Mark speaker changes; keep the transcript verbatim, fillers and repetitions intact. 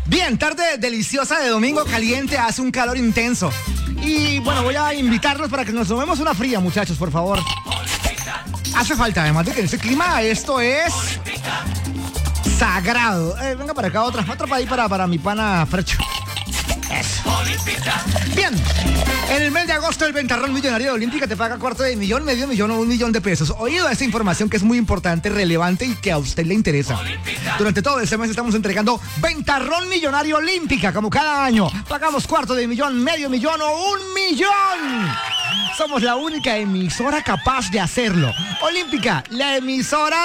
Speaker 1: Bien, tarde deliciosa de domingo caliente, hace un calor intenso. Y bueno, voy a invitarlos para que nos tomemos una fría, muchachos, por favor. Hace falta, además de que en este clima esto es sagrado. Eh, venga para acá, otra, otra para ahí para, para mi pana Frecho. Eso. Bien, en el mes de agosto el Ventarrón Millonario de Olímpica te paga cuarto de millón, medio millón o un millón de pesos. Oído a esta información que es muy importante, relevante y que a usted le interesa. Durante todo este mes estamos entregando Ventarrón Millonario Olímpica, como cada año. Pagamos cuarto de millón, medio millón o un millón. Somos la única emisora capaz de hacerlo. Olímpica, la emisora